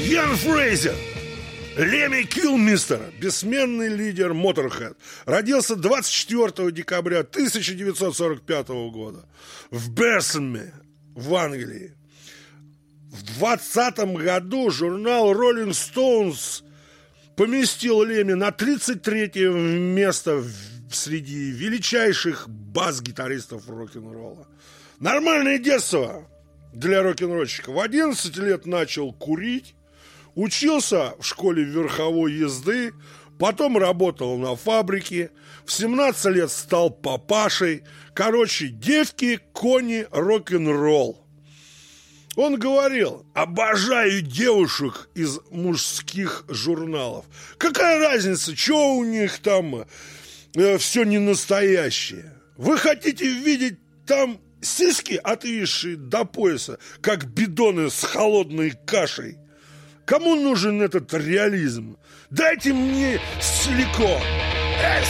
Ян Фрейзер, Лемми Килмистер, бессменный лидер Motorhead, родился 24 декабря 1945 года в Берсенме, в Англии. В 2020 году журнал Rolling Stones поместил Лемми на 33-е место среди величайших бас-гитаристов рок-н-ролла. Нормальное детство для рок-н-ролльщика. В 11 лет начал курить, учился в школе верховой езды, потом работал на фабрике, в 17 лет стал папашей. Короче, девки, кони, рок-н-ролл. Он говорил: обожаю девушек из мужских журналов. Какая разница, что у них там все не настоящее? Вы хотите видеть там сиськи, отвисшие до пояса, как бидоны с холодной кашей? Кому нужен этот реализм? Дайте мне силикон.